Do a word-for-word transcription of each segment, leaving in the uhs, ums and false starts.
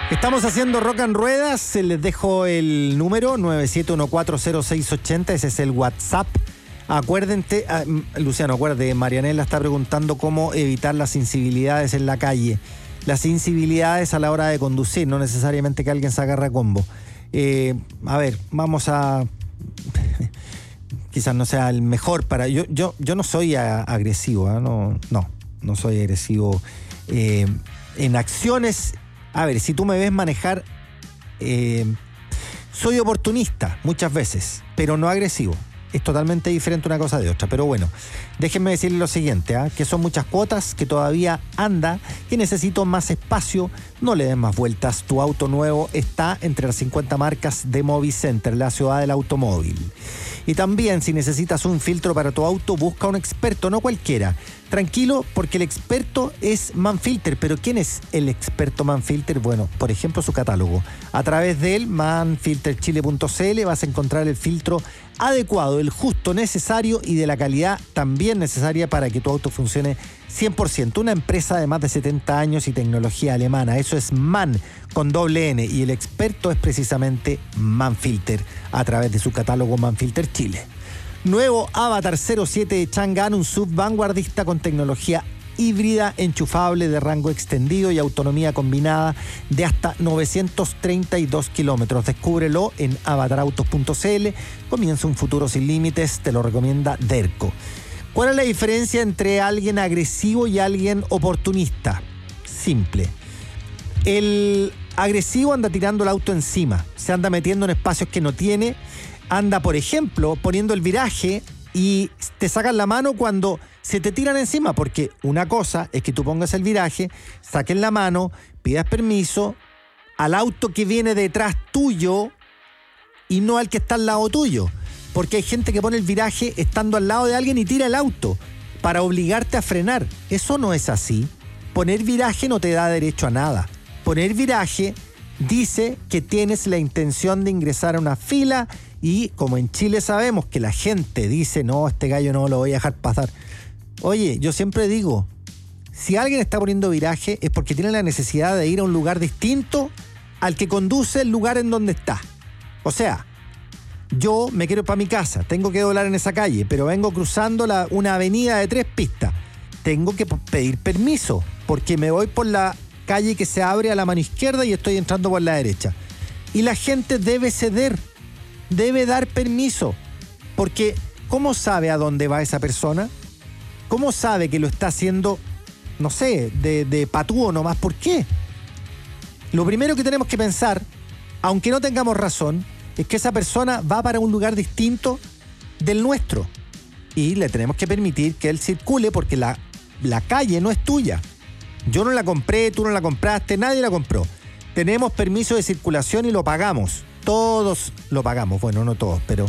Estamos haciendo Rock and Ruedas, les dejo el número nueve siete uno cuatro cero seis ocho cero, ese es el WhatsApp. Acuérdense, ah, Luciano, acuérdate, Marianela está preguntando cómo evitar las incivilidades en la calle. Las incivilidades a la hora de conducir, no necesariamente que alguien se agarre a combo. Eh, a ver, vamos a... quizás no sea el mejor para... Yo, yo, yo no soy a, agresivo, ¿eh? no, no, no soy agresivo eh, en acciones. A ver, si tú me ves manejar, eh, soy oportunista muchas veces, pero no agresivo. Es totalmente diferente una cosa de otra. Pero bueno, déjenme decirle lo siguiente, ¿eh? que son muchas cuotas, que todavía anda, que necesito más espacio. No le den más vueltas. Tu auto nuevo está entre las cincuenta marcas de Movicenter, la ciudad del automóvil. Y también, si necesitas un filtro para tu auto, busca un experto, no cualquiera. Tranquilo, porque el experto es Manfilter. ¿Pero quién es el experto Manfilter? Bueno, por ejemplo, su catálogo. A través de él, manfilter chile punto c l, vas a encontrar el filtro adecuado, el justo, necesario y de la calidad también necesaria para que tu auto funcione cien por ciento. Una empresa de más de setenta años y tecnología alemana. Eso es MAN con doble N, y el experto es precisamente Manfilter a través de su catálogo Manfilter Chile. Nuevo Avatar cero siete de Chang'an, un sub vanguardista con tecnología híbrida enchufable de rango extendido y autonomía combinada de hasta novecientos treinta y dos kilómetros. Descúbrelo en avatar autos punto c l. Comienza un futuro sin límites, te lo recomienda Derco. ¿Cuál es la diferencia entre alguien agresivo y alguien oportunista? Simple. El agresivo anda tirando el auto encima, se anda metiendo en espacios que no tiene, anda, por ejemplo, poniendo el viraje y te sacan la mano cuando se te tiran encima, porque una cosa es que tú pongas el viraje, saques la mano, pidas permiso al auto que viene detrás tuyo y no al que está al lado tuyo. Porque hay gente que pone el viraje estando al lado de alguien y tira el auto para obligarte a frenar. Eso no es así. Poner viraje no te da derecho a nada. Poner viraje dice que tienes la intención de ingresar a una fila y como en Chile sabemos que la gente dice, no, este gallo no lo voy a dejar pasar. Oye, yo siempre digo, si alguien está poniendo viraje es porque tiene la necesidad de ir a un lugar distinto al que conduce el lugar en donde está. O sea, yo me quiero ir para mi casa, tengo que doblar en esa calle, pero vengo cruzando la, una avenida de tres pistas. Tengo que pedir permiso porque me voy por la calle que se abre a la mano izquierda y estoy entrando por la derecha. Y la gente debe ceder, debe dar permiso, porque ¿cómo sabe a dónde va esa persona? ¿Cómo sabe que lo está haciendo, no sé, de, de patúo nomás? ¿Por qué? Lo primero que tenemos que pensar, aunque no tengamos razón, es que esa persona va para un lugar distinto del nuestro y le tenemos que permitir que él circule porque la, la calle no es tuya. Yo no la compré, tú no la compraste, nadie la compró. Tenemos permiso de circulación y lo pagamos. Todos lo pagamos. Bueno, no todos, pero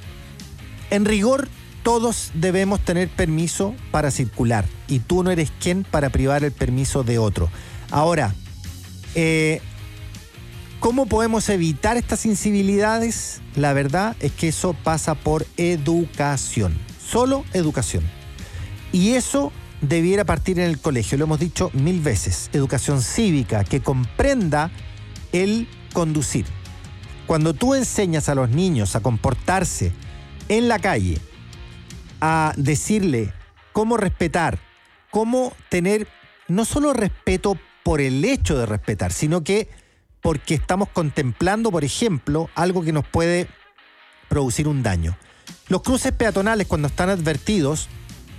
en rigor todos debemos tener permiso para circular y tú no eres quien para privar el permiso de otro. Ahora, eh... ¿cómo podemos evitar estas incivilidades? La verdad es que eso pasa por educación, solo educación. Y eso debiera partir en el colegio, lo hemos dicho mil veces, educación cívica que comprenda el conducir. Cuando tú enseñas a los niños a comportarse en la calle, a decirle cómo respetar, cómo tener no solo respeto por el hecho de respetar, sino que porque estamos contemplando, por ejemplo, algo que nos puede producir un daño. Los cruces peatonales, cuando están advertidos,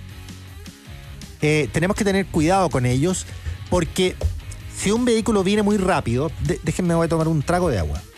eh, tenemos que tener cuidado con ellos, porque si un vehículo viene muy rápido, de, déjenme voy a tomar un trago de agua.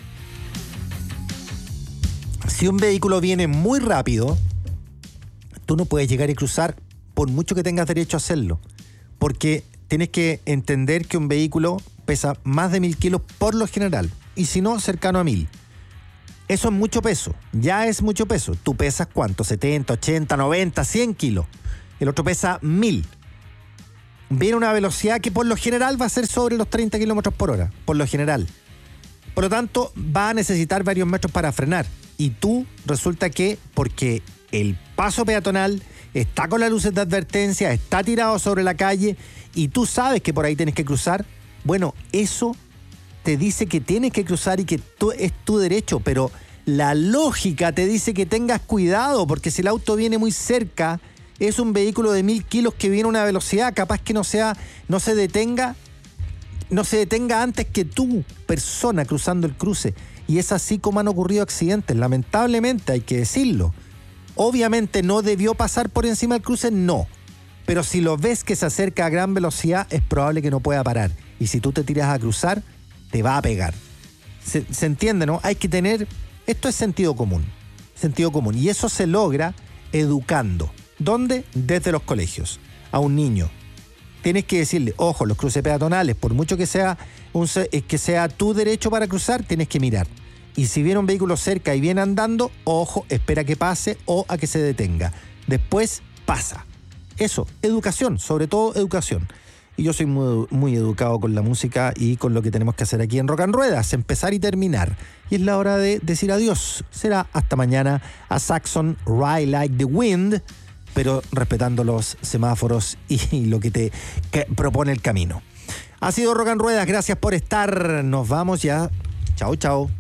Si un vehículo viene muy rápido, tú no puedes llegar y cruzar por mucho que tengas derecho a hacerlo, porque tienes que entender que un vehículo pesa más de mil kilos por lo general, y si no, cercano a mil. Eso es mucho peso, ya es mucho peso. Tú pesas ¿cuánto? setenta, ochenta, noventa, cien kilos. El otro pesa mil. Viene a una velocidad que por lo general va a ser sobre los treinta kilómetros por hora, por lo general. Por lo tanto, va a necesitar varios metros para frenar. Y tú resulta que, porque el paso peatonal está con las luces de advertencia, está tirado sobre la calle, y tú sabes que por ahí tienes que cruzar, bueno, eso te dice que tienes que cruzar y que tú, es tu derecho, pero la lógica te dice que tengas cuidado, porque si el auto viene muy cerca, es un vehículo de mil kilos que viene a una velocidad, capaz que no sea, no se detenga, no se detenga antes que tú, persona, cruzando el cruce. Y es así como han ocurrido accidentes, lamentablemente, hay que decirlo. Obviamente no debió pasar por encima del cruce, no. Pero si lo ves que se acerca a gran velocidad, es probable que no pueda parar. Y si tú te tiras a cruzar, te va a pegar. Se, se entiende, ¿no? Hay que tener... Esto es sentido común. Sentido común. Y eso se logra educando. ¿Dónde? Desde los colegios. A un niño. Tienes que decirle, ojo, los cruces peatonales, por mucho que sea, un, que sea tu derecho para cruzar, tienes que mirar. Y si viene un vehículo cerca y viene andando, ojo, espera que pase o a que se detenga. Después pasa. Eso, educación, sobre todo educación. Y yo soy muy, muy educado con la música y con lo que tenemos que hacer aquí en Rock and Ruedas, empezar y terminar. Y es la hora de decir adiós. Será hasta mañana a Saxon, Ride Like the Wind, pero respetando los semáforos y lo que te que propone el camino. Ha sido Rock and Ruedas, gracias por estar. Nos vamos ya. Chao, chao.